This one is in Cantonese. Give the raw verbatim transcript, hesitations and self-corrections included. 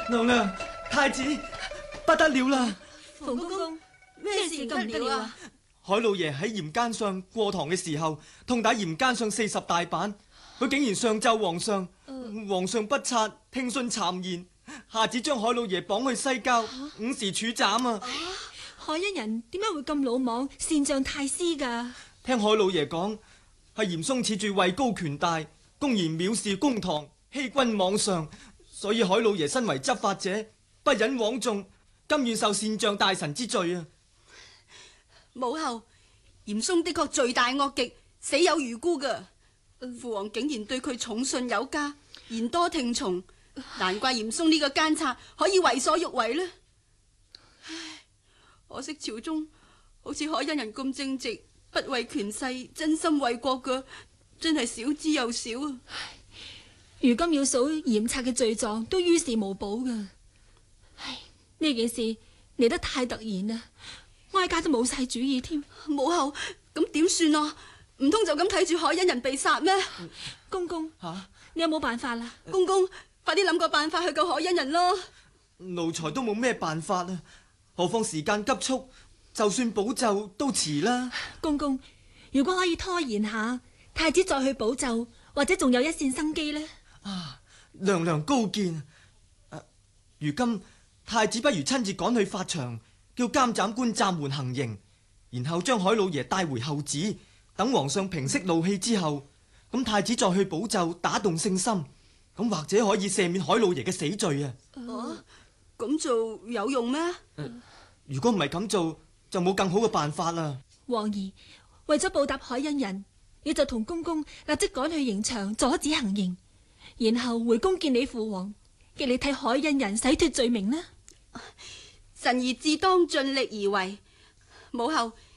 娘娘，太子不得了啦！ 馮公公，咩事咁了啊？ 海老爺喺鹽奸上過堂嘅時候，痛打鹽奸上四十大板，佢竟然上奏皇上，呃、皇上不察，聽信讒言，下旨將海老爺綁去西郊，啊、午時處斬啊！ 海欣人點解會咁魯莽，擅仗太師噶？ 聽海老爺講，係嚴嵩恃住位高權大，公然藐視公堂，欺君罔上，所以海老爺身為執法者，不忍枉眾，甘願受擅仗大臣之罪啊！ 母后，嚴嵩的確罪大惡極，死有餘辜噶。父王竟然對佢重信有加，言多聽從，難怪嚴嵩呢個奸賊可以為所欲為呢。唉，可惜朝中好似海欣人咁正直，不為權勢，真心為國嘅，真係少之又少啊！ 如今要數嚴賊嘅罪狀，都於事無補噶。唉，呢件事嚟得太突然啦，哀家都冇晒主意添。 母后，咁點算啊？唔通就咁睇住海欣人被殺咩？ 公公， 吓、啊， 你有冇辦法啦？ 公公，快啲諗個辦法去救海欣人咯！ 奴才都冇咩辦法啊，何況時間急促，就算補奏都遲啦。 公公，如果可以拖延下，太子再去補奏，或者仲有一線生機呢？ 啊，娘娘高見。啊，如今太子不如親自趕去法場，叫監斬官暫緩行刑，然後將海老爺帶回後旨，等皇上平息怒氣之後，咁太子再去補奏，打動聖心，咁或者可以赦免海老爺嘅死罪啊！ 哦，咁做有用咩？ 呃，如果唔係咁做，就冇更好嘅辦法啦。 王兒，為咗報答海欣人，你就同公公立即趕去刑場阻止行刑，然後回宮見你父王，叫你替海欣人洗脫罪名啦。 臣兒自當盡力而為。母后，